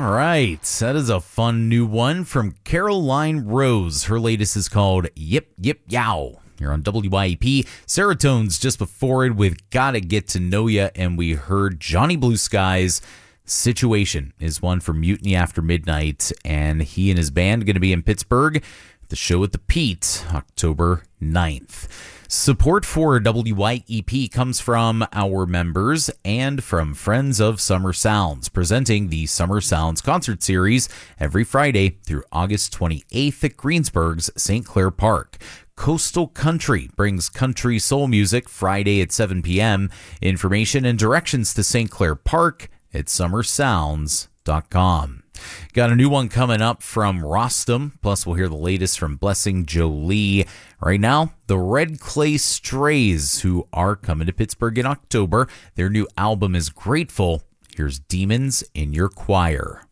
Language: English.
All right, that is a fun new one from Caroline Rose. Her latest is called Yip Yip Yow. You're on WYEP. Seratones just before it with Gotta Get to Know Ya, and we heard Johnny Blue Skies. Situation is one for Mutiny After Midnight, and he and his band are going to be in Pittsburgh at the show at the Pete, October 9th. Support for WYEP comes from our members and from Friends of Summer Sounds, presenting the Summer Sounds concert series every Friday through August 28th at Greensburg's St. Clair Park. Coastal Country brings country soul music Friday at 7 p.m. Information and directions to St. Clair Park at summersounds.com. Got a new one coming up from Rostam, plus we'll hear the latest from Blessing Jolie. Right now, the Red Clay Strays, who are coming to Pittsburgh in October. Their new album is Grateful. Here's Demons in Your Choir.